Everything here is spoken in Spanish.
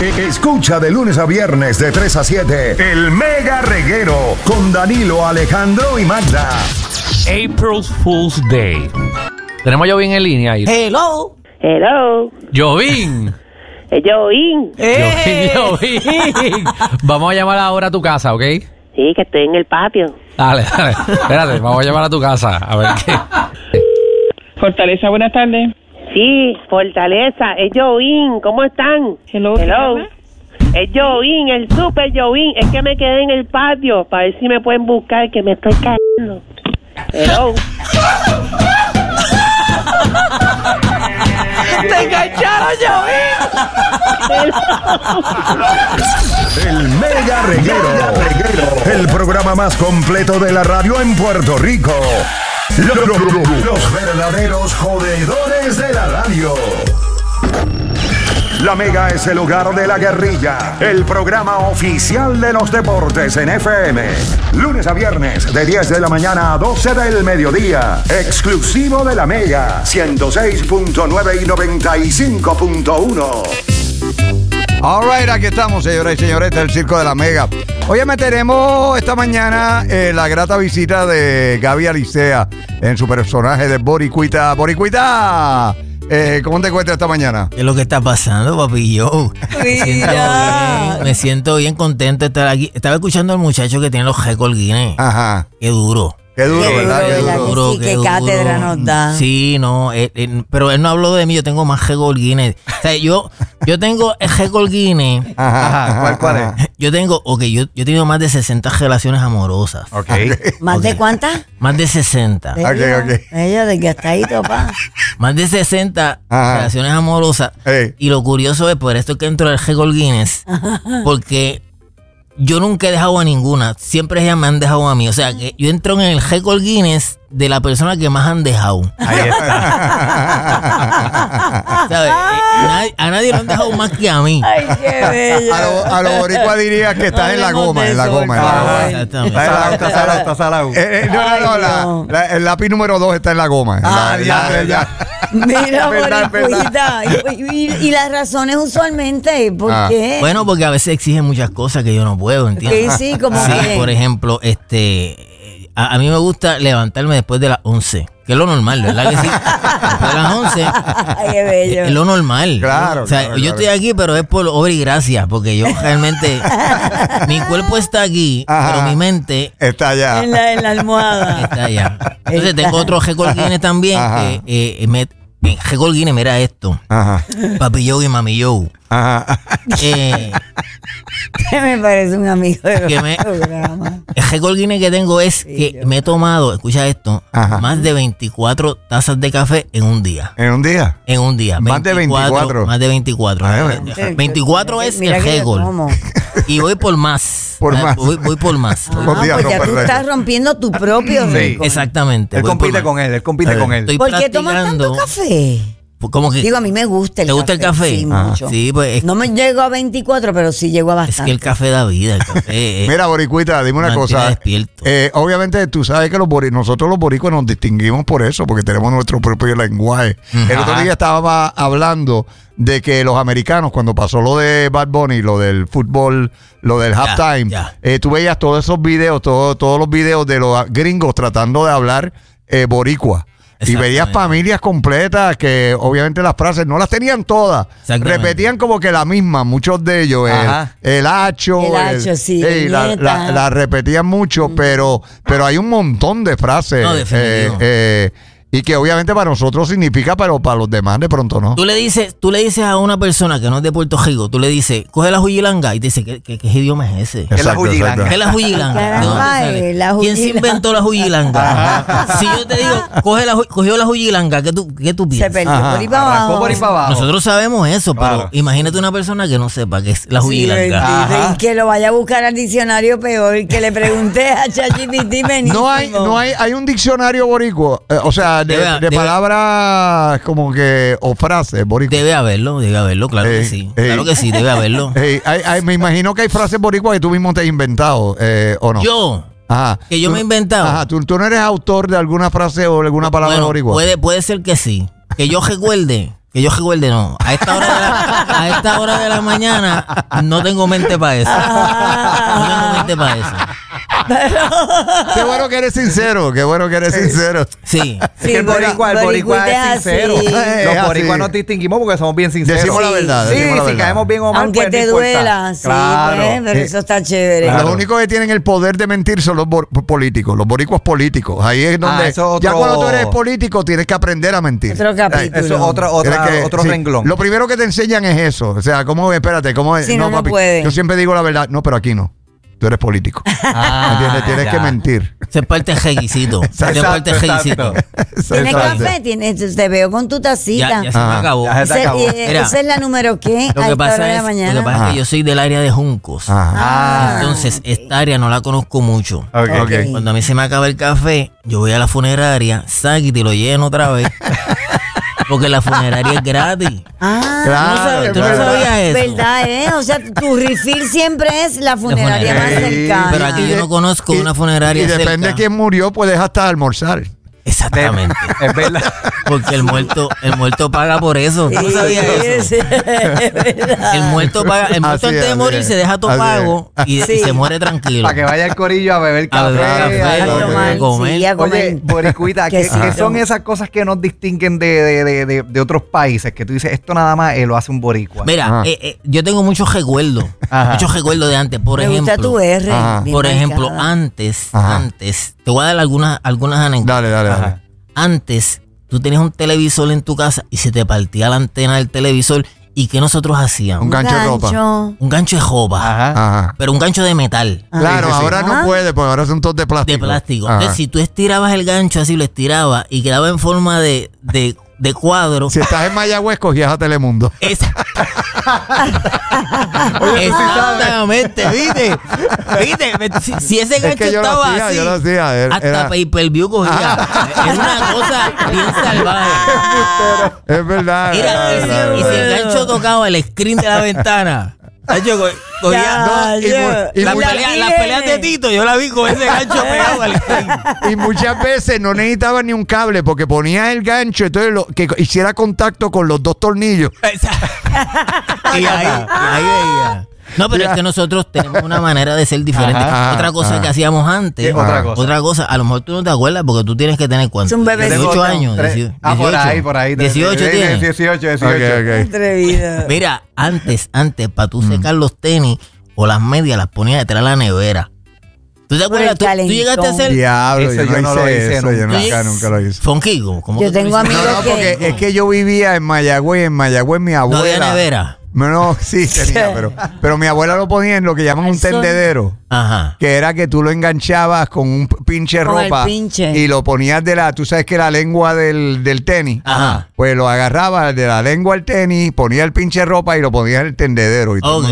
Escucha de lunes a viernes de 3 a 7 el Mega Reguero con Danilo, Alejandro y Magda. April Fool's Day. Tenemos a Jovín en línea ahí. Hello. Jovín. Jovín. Jovín. Vamos a llamar ahora a tu casa, ¿ok? Sí, que estoy en el patio. Dale. Espérate, vamos a llamar a tu casa. A ver qué. Fortaleza, buenas tardes. Sí, Fortaleza, es Jovín. ¿Cómo están? Hello. Es Jovín, el super Jovín. Es que me quedé en el patio para ver si me pueden buscar, que me estoy cayendo. Hello. ¡Te engancharon, Jovín! El Mega Reguero. El programa más completo de la radio en Puerto Rico. Los verdaderos jodedores de la radio. La Mega es el hogar de la guerrilla, el programa oficial de los deportes en FM. Lunes a viernes de 10 de la mañana a 12 del mediodía. Exclusivo de la Mega, 106.9 y 95.1. All right, aquí estamos, señoras y señores, este es el Circo de la Mega. Hoy meteremos esta mañana la grata visita de Gaby Alicea en su personaje de Boricuita. ¡Boricuita! ¿Cómo te encuentras esta mañana? ¿Qué es lo que está pasando, papi? Me siento bien contento de estar aquí. Estaba escuchando al muchacho que tiene los récords Guinness. Ajá. Qué duro. Qué duro, ¿verdad? Qué duro, sí, qué cátedra nos da. Sí, no, pero él no habló de mí, yo tengo más récord Guinness. O sea, yo tengo el récord Guinness. Ajá. ¿Cuál es? Yo he tenido más de 60 relaciones amorosas. Ok. ¿Más de cuántas? Más de 60. Ok. Ella desgastadito, pa. Más de 60 relaciones amorosas. Hey. Y lo curioso es, por esto que entro al récord Guinness, porque yo nunca he dejado a ninguna. Siempre ellas me han dejado a mí. O sea, que yo entro en el récord Guinness de la persona que más han dejado. Ahí está. ¿Sabes? A nadie lo han dejado más que a mí. Ay, qué bello. A los boricuas dirías que estás en la goma, en la goma. Exactamente. Está salado. No, el lápiz número 2 está en la goma. Mira, Boricuita. Y las razones usualmente, ¿por qué? Bueno, porque a veces exigen muchas cosas que yo no puedo, ¿entiendes? Sí, como Sí, que. por ejemplo, a mí me gusta levantarme después de las 11, que es lo normal, ¿verdad que sí? Después de las 11 Ay, qué bello. es lo normal. Claro, O sea, claro. yo estoy aquí, pero es por obra y gracia, porque yo realmente, mi cuerpo está aquí, pero mi mente Está allá. En la almohada. está allá. Entonces tengo otro récord Guinness también, récord Guinness, mira esto, Ajá. Papi Joe y Mami Joe. Ajá. Me parece un amigo de Que los programas. El récord Guinness que tengo es que me he tomado, escucha esto, Ajá. más de 24 tazas de café en un día. ¿En un día? En un día. Más de 24. Más de 24. Ay, bueno. 24 es Mira el que yo récord. tomo. Y voy por más. Por más. Voy por más. Los días Pues ya romper tú récord. estás rompiendo tu propio récord. Exactamente. Él voy por compite más. con él, compite con él. Estoy ¿Por qué tomas tanto practicando. café? ¿Cómo que? Digo, a mí me gusta el ¿Te café. gusta el café? Sí, Ah. mucho. Sí, pues No me llego a 24, pero sí llego a es bastante. que el café da vida. El café Mira, Boricuita, dime una mantiene cosa. despierto. Obviamente, tú sabes que nosotros los boricuas nos distinguimos por eso, porque tenemos nuestro propio lenguaje. El otro día estaba hablando de que los americanos, cuando pasó lo de Bad Bunny, lo del fútbol, lo del halftime, ya. tú veías todos esos videos, todos los videos de los gringos tratando de hablar boricua. Y veías familias completas que obviamente las frases no las tenían todas. Repetían como que la misma, muchos de ellos. El hacho. Sí. La repetían mucho, pero hay un montón de frases. No, definitivo. Y que obviamente para nosotros significa, pero para los demás de pronto no. Tú le dices a una persona que no es de Puerto Rico, tú le dices, coge la juyilanga y te dice, ¿qué idioma es ese? ¿Qué es la juyilanga? ¿Qué es la juyilanga? ¿De dónde Caramba, sale? la ¿Quién se juyilanga. inventó la juyilanga? Si yo te digo, cogió la juyilanga, ¿qué tú Se piensas? perdió por ahí para Arrancó abajo. por ahí para abajo. Nosotros sabemos eso, pero Claro. imagínate una persona que no sepa qué es la Sí, juyilanga. bendito, y que lo vaya a buscar al diccionario peor, que le pregunte a ChatGPT buenísimo. hay un diccionario boricua, o sea, de palabras como que, o frases boricua. Debe haberlo, claro que sí. Claro que sí, debe haberlo. Me imagino que hay frases boricuas que tú mismo te has inventado, ¿o no? Yo, Ajá. que yo me he inventado. Ajá, ¿tú no eres autor de alguna frase o alguna palabra Bueno, boricua? puede ser que sí. Que yo recuerde. Que yo recuerde, no. A esta hora de la mañana no tengo mente para eso. No tengo mente para eso. Qué bueno que eres sincero, Sí. Sí, el boricua es sincero. así. Los boricuas nos distinguimos porque somos bien sinceros. Decimos la verdad. Sí, decimos la si verdad. caemos bien o mal, Aunque pues, te no importa. duela, sí, Claro. pues, pero eso está chévere. Claro. Los únicos que tienen el poder de mentir son los políticos, los boricuas políticos. Ahí es donde eso ya otro- cuando tú eres político tienes que aprender a mentir. Otro capítulo. Eso es Tienes que- otro sí, renglón. Lo primero que te enseñan es eso. O sea, espérate, ¿cómo es? Si no, no puede. Yo siempre digo la verdad. No, pero aquí no. Tú eres político. ¿Entiendes? Tienes ya. que mentir. Ese es parte del requisito. Ese es parte del requisito. ¿Tienes Exacto. café? Te veo con tu tacita. Ya se me Ajá. acabó. Ya se te acabó. Mira. Esa es la número qué Lo a que esta pasa hora de la es, mañana. lo que pasa es que yo soy del área de Juncos. Ajá. Entonces, esta área no la conozco mucho. Ok. Ok. Cuando a mí se me acaba el café, yo voy a la funeraria, saco y te lo lleno otra vez. Porque la funeraria es gratis. Claro, tú no claro. sabías eso. ¿Verdad, O sea, tu refill siempre es la funeraria más funeraria. cercana. Pero aquí yo no conozco una funeraria Y depende cerca. de quién murió, puedes hasta almorzar. Exactamente. Es verdad. Porque el muerto paga por eso. ¿Tú no Sí, sabías eso? sí, es verdad. El muerto paga, el muerto Así antes de es, morir así se es. deja todo Así pago y Sí. se muere tranquilo. Para que vaya el corillo a beber A café. beber café, A Ok. tomar, comer. sí, a comer. Oye, Boricuita, ¿qué Quesito. son esas cosas que nos distinguen de otros países? Que tú dices, esto nada más lo hace un boricua. Mira, Ajá. yo tengo muchos recuerdos. Ajá. Muchos recuerdos de antes. Por Me ejemplo, gusta tu R. Ajá. bien por ejemplo, marcada. antes, te voy a dar algunas anécdotas. Dale. Ajá. Antes, tú tenías un televisor en tu casa y se te partía la antena del televisor. ¿Y qué nosotros hacíamos? Un gancho de ropa. Un gancho de jopa. Ajá. Ajá. Pero un gancho de metal. Claro, sí, sí. ahora no puede, porque ahora son todos de plástico. De plástico. Ajá. Entonces, si tú estirabas el gancho así, lo estirabas y quedaba en forma de cuadro. Si estás en Mayagüez, cogías a Telemundo. Exactamente, ¿viste? Si ese gancho que yo lo estaba hacía, así, yo lo hacía, hasta era- pay-per-view cogía. Era una cosa bien salvaje. Es verdad. Mira, y si el gancho tocaba el screen de la ventana, yo cogía Ya, y ya. y las muchas- peleas de Tito, yo la vi con ese gancho pegado al screen. Y muchas veces no necesitaba ni un cable porque ponías el gancho, entonces que hiciera contacto con los dos tornillos. y ahí veía. No, pero es que nosotros tenemos una manera de ser diferente. Ajá, Otra cosa ajá. que hacíamos antes. ¿Qué otra cosa? Otra cosa, a lo mejor tú no te acuerdas porque tú tienes que tener cuánto. Es un bebé. 18 años. 18. Por ahí. 18 tienes. 18. Ok. Atrevida. Mira, antes, para tú secar los tenis o las medias, las ponías detrás de la nevera. ¿Tú te acuerdas? Por el ¿Tú llegaste a calentón. hacer Diablo, Eso yo no hice eso. Yo nunca. nunca lo hice. fonquigo? ¿Cómo Yo que tú tengo lo hiciste? No, amigos porque que- es que yo vivía en Mayagüez mi abuela. No había nevera. No, sí tenía, pero mi abuela lo ponía en lo que llaman un Eso- tendedero. Ajá. Que era que tú lo enganchabas con un pinche Con el ropa pinche. y lo ponías tú sabes que la lengua del tenis, Ajá. pues lo agarrabas de la lengua al tenis, ponía el pinche ropa y lo ponías en el tendedero y todo el Ok.